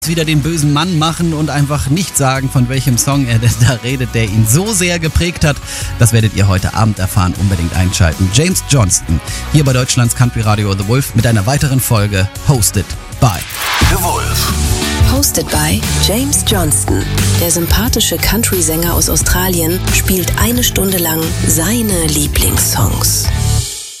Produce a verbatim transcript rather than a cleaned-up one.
wieder den bösen Mann machen und einfach nicht sagen, von welchem Song er denn da redet, der ihn so sehr geprägt hat. Das werdet ihr heute Abend erfahren. Unbedingt einschalten. James Johnston, hier bei Deutschlands Country Radio The Wolf mit einer weiteren Folge Hosted by The Wolf. Hosted by James Johnston. Der sympathische Country-Sänger aus Australien spielt eine Stunde lang seine Lieblingssongs.